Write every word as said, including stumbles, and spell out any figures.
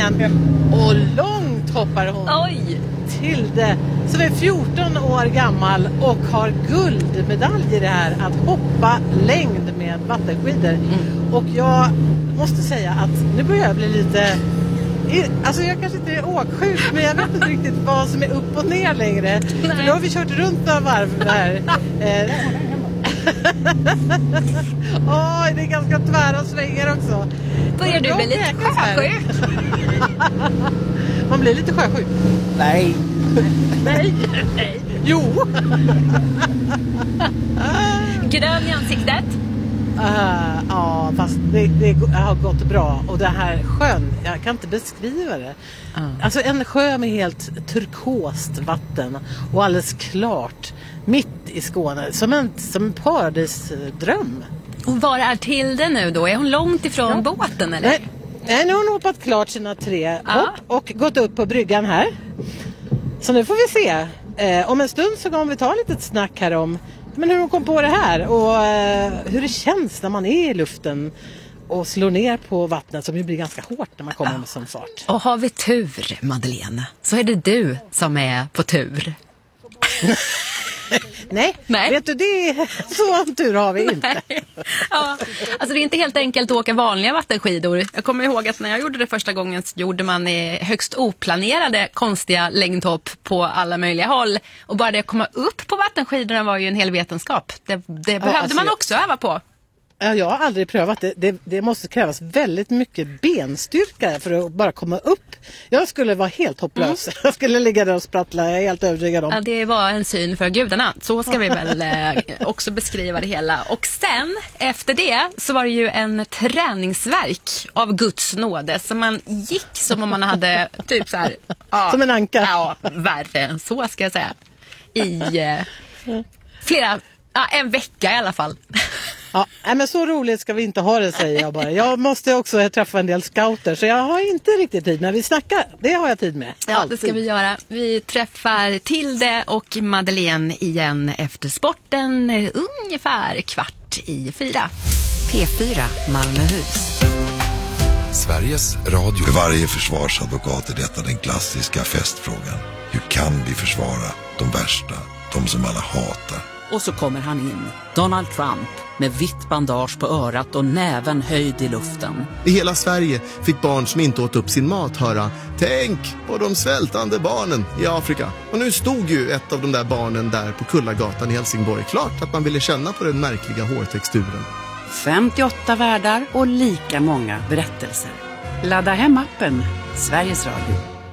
ledningen. Och långt hoppar hon. Oj! Tilde, som är fjorton år gammal och har guldmedalj i det här att hoppa längd med vattenskidor. Mm. Och jag måste säga att nu börjar jag bli lite... Alltså jag kanske inte är åksjuk, men jag vet inte riktigt vad som är upp och ner längre. Nej. För nu har vi kört runt några varv här. Oj, det är ganska tvära svängar också. Börjar du bli lite sjösjuk? Man blir lite sjösjuk. Nej. Nej. Nej. Jo. Grön i ansiktet. Uh, ja, fast det, det har gått bra. Och det här sjön, jag kan inte beskriva det. Uh. Alltså en sjö med helt turkost vatten och alldeles klart mitt i Skåne. Som en, som en paradisdröm. Och var är Tilde nu då? Är hon långt ifrån ja. båten eller? Nej. Nej, nu har hon hoppat klart sina tre uh. hopp och gått upp på bryggan här. Så nu får vi se. Eh, om en stund så kommer vi ta lite snack här om men hur de kom på det här och uh, hur det känns när man är i luften och slår ner på vattnet som ju blir ganska hårt när man kommer ja. med sån fart. Och har vi tur, Madeleine, så är det du som är på tur. Nej, Nej, vet du, det så tur har vi inte. Ja, alltså det är inte helt enkelt att åka vanliga vattenskidor. Jag kommer ihåg att när jag gjorde det första gången så gjorde man högst oplanerade konstiga längdhopp på alla möjliga håll. Och bara det att komma upp på vattenskidorna var ju en hel vetenskap. Det, det ja, behövde alltså, man också öva på. Jag har aldrig prövat det. det. Det måste krävas väldigt mycket benstyrka för att bara komma upp. Jag skulle vara helt hopplös. Mm. Jag skulle ligga där och sprattla, jag är helt övertygad om. Ja, det var en syn för gudarna. Så ska vi väl eh, också beskriva det hela. Och sen, efter det, så var det ju en träningsverk av Guds nåde. Så man gick som om man hade typ så här... Ja, som en anka. Ja, värre än så ska jag säga. I eh, flera... Ja, en vecka i alla fall. Ja, men så roligt ska vi inte ha det, säger jag bara. Jag måste också träffa en del scouter, så jag har inte riktigt tid. När vi snackar, det har jag tid med. Ja, alltid. Det ska vi göra. Vi träffar Tilde och Madeleine igen efter sporten ungefär kvart i fyra. P fyra Malmöhus. Sveriges Radio. För varje försvarsadvokat är detta den klassiska festfrågan. Hur kan vi försvara de värsta, de som alla hatar? Och så kommer han in, Donald Trump, med vitt bandage på örat och näven höjd i luften. I hela Sverige fick barn som inte åt upp sin mat höra: tänk på de svältande barnen i Afrika. Och nu stod ju ett av de där barnen där på Kullagatan i Helsingborg. Klart att man ville känna på den märkliga hårtexturen. femtioåtta världar och lika många berättelser. Ladda hem appen Sveriges Radio.